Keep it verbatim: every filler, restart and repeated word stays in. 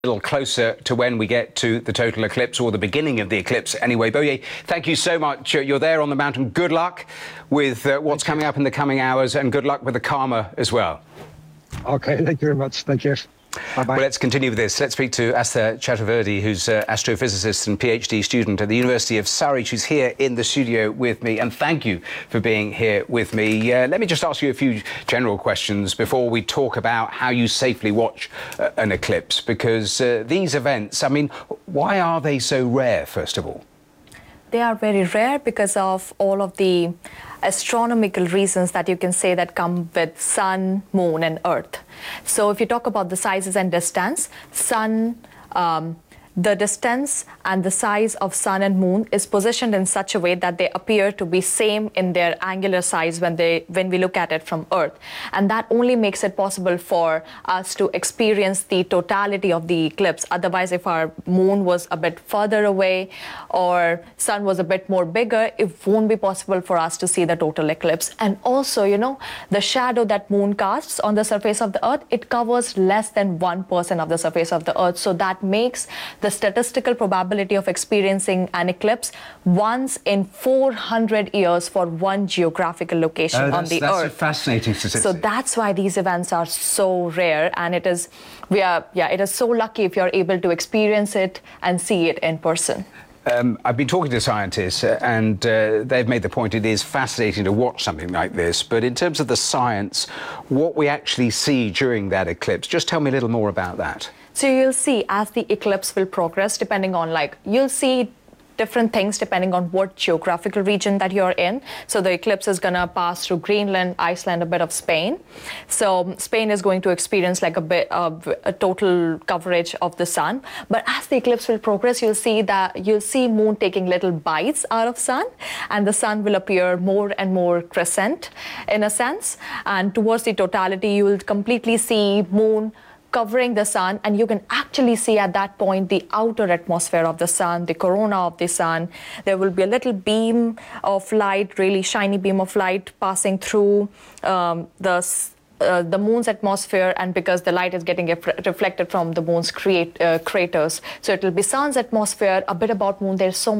A little closer to when we get to the total eclipse, or the beginning of the eclipse anyway. Boye, thank you so much. You're there on the mountain. Good luck with uh, what's coming up in the coming hours, and good luck with the karma as well. Okay, thank you very much. Thank you. Bye-bye. Well, let's continue with this. Let's speak to Astha Chaturvedi, who's an astrophysicist and PhD student at the University of Surrey. She's here in the studio with me, and thank you for being here with me. Uh, let me just ask you a few general questions before we talk about how you safely watch uh, an eclipse, because uh, these events, I mean, why are they so rare, first of all? They are very rare because of all of the astronomical reasons that you can say that come with sun, moon and earth. So if you talk about the sizes and distance, sun, um, the distance and the size of sun and moon is positioned in such a way that they appear to be same in their angular size when they when we look at it from Earth. And that only makes it possible for us to experience the totality of the eclipse. Otherwise, if our moon was a bit further away or sun was a bit more bigger, it won't be possible for us to see the total eclipse. And also, you know, the shadow that moon casts on the surface of the Earth, it covers less than one percent of the surface of the Earth. So that makes the statistical probability of experiencing an eclipse once in four hundred years for one geographical location oh, on the that's Earth. That's a fascinating statistic. So that's why these events are so rare, and it is, we are, yeah, it is so lucky if you're able to experience it and see it in person. Um, I've been talking to scientists, uh, and uh, they've made the point it is fascinating to watch something like this. But in terms of the science, what we actually see during that eclipse, just tell me a little more about that. So you'll see as the eclipse will progress, depending on, like, you'll see different things depending on what geographical region that you're in. So the eclipse is going to pass through Greenland, Iceland, a bit of Spain. So Spain is going to experience like a bit of a total coverage of the sun. But as the eclipse will progress, you'll see that you'll see moon taking little bites out of sun, and the sun will appear more and more crescent in a sense. And towards the totality, you will completely see moon covering the sun, and you can actually see at that point the outer atmosphere of the sun, the corona of the sun. There will be a little beam of light, really shiny beam of light passing through um, the Uh, the moon's atmosphere, and because the light is getting reflected from the moon's create, uh, craters. So it will be sun's atmosphere, a bit about moon. There's so